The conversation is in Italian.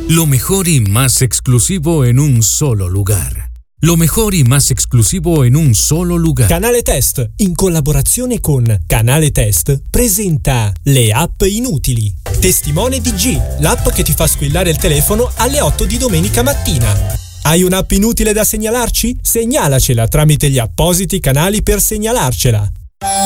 Lo mejor y más exclusivo en un solo lugar. Lo mejor y más exclusivo en un solo lugar. Canale Test, in collaborazione con Canale Test, presenta Le app inutili. Testimone DG, l'app che ti fa squillare il telefono alle 8 di domenica mattina. Hai un'app inutile da segnalarci? Segnalacela tramite gli appositi canali per segnalarcela.